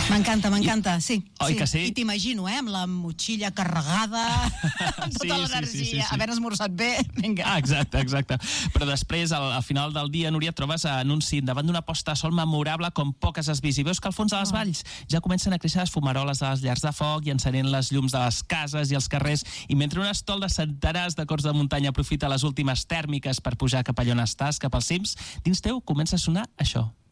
M'encanta, sí. Oi que sí? I t'imagino, amb la motxilla carregada, amb tota l'energia, havent esmorzat bé, vinga. Exacte. Però després, al final del dia, Núria, et trobes en un cim davant d'una posta de sol memorable com poques has vist. I veus que al fons de les valls ja comencen a créixer les fumaroles de les llars de foc i encenent les llums de les cases i els carrers. I mentre un estol de centenars de cors de muntanya aprofita les últimes tèrmiques per pujar cap allà on estàs, cap als cims, dins teu comença a sonar això.